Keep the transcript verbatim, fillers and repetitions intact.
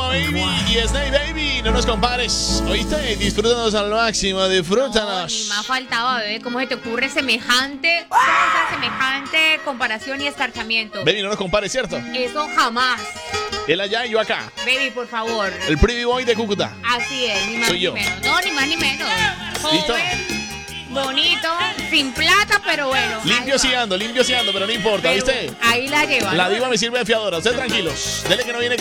Baby y Snake Baby. No nos compares. ¿Oíste? Disfrútanos al máximo. Disfrútanos. No, ni más faltaba, bebé. ¿Cómo se te ocurre semejante, cosa, semejante comparación y escarchamiento? Baby, no nos compares, ¿cierto? Eso jamás. Él allá y yo acá. Baby, por favor. El Pretty Boy de Cúcuta. Así es, ni más Soy ni yo. menos. No, ni más ni menos. ¿Listo? Joven, bonito, sin plata, pero bueno. Limpio ahí sí va. ando, limpio sí ando, pero no importa, Pero ¿viste? ahí la lleva. La ¿no? diva me sirve de fiadora. Ustedes tranquilos. Dele que no viene